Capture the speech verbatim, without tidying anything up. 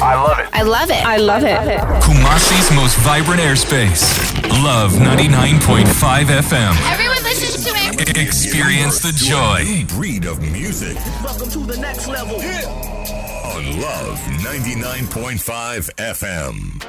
I love it. I love it. I love it. Kumasi's most vibrant airspace. Love ninety-nine point five F M. Everyone listens to it. Experience the joy. New breed of music Welcome to the next level. on Love ninety-nine point five F M.